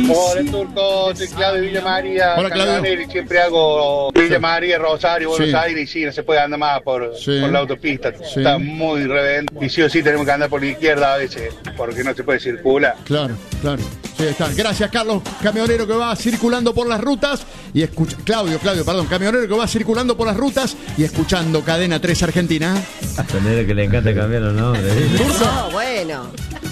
Hola, Turco, soy Claudio Villa María. Hola, Claudio. Y siempre hago Villa María, Rosario, Buenos Aires, y sí, no se puede andar más por la autopista. Sí. Está muy reventado. Y sí o sí tenemos que andar por la izquierda a veces, porque no se puede circular. Claro. Sí, está. Gracias, Carlos, camionero que va circulando por las rutas y escucha. Claudio, camionero que va circulando por las rutas y escuchando Cadena 3 Argentina. Camionero que le encanta cambiar los nombres. No, bueno.